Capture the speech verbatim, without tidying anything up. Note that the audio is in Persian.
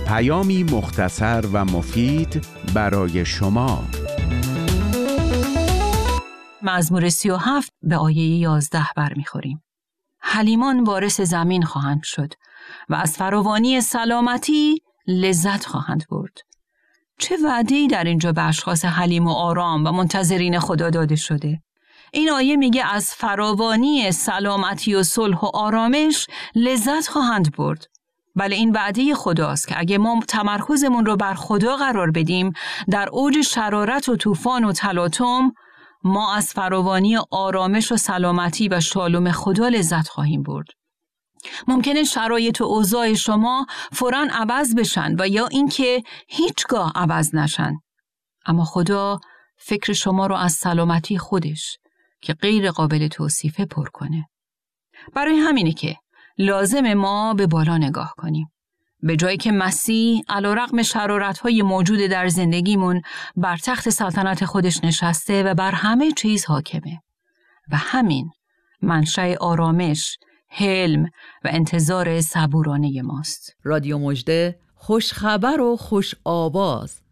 پیامی مختصر و مفید برای شما. مزمور سی و هفت به آیه یازده برمیخوریم. حلیمان وارث زمین خواهند شد و از فراوانی سلامتی لذت خواهند برد. چه وعده‌ای در اینجا به اشخاص حلیم و آرام و منتظرین خدا داده شده. این آیه میگه از فراوانی سلامتی و صلح و آرامش لذت خواهند برد. بله، این وعده خداست که اگه ما تمرکزمون رو بر خدا قرار بدیم، در اوج شرارت و طوفان و تلاطم ما از فراوانی آرامش و سلامتی و شالوم خدا لذت خواهیم برد. ممکنه شرایط و اوضاع شما فوراً عوض بشن و یا اینکه هیچگاه عوض نشن، اما خدا فکر شما رو از سلامتی خودش که غیر قابل توصیفه پر کنه. برای همینه که لازم ما به بالا نگاه کنیم. به جایی که مسیح علیرغم شرارت‌های موجود در زندگیمون بر تخت سلطنت خودش نشسته و بر همه چیز حاکمه و همین منشأ آرامش، حلم و انتظار صبورانه ماست. رادیو مژده، خوش خبر و خوش آواز.